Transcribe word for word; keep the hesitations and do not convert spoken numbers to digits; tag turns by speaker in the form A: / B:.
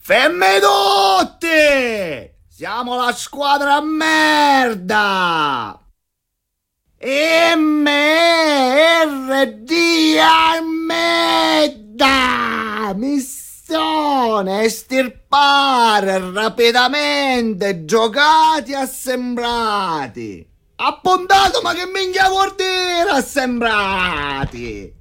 A: Femme tutti! Siamo la squadra a merda! M R D a merda! Missione estirpare rapidamente giocati assembrati! Appuntato, ma che minchia vuol dire assembrati?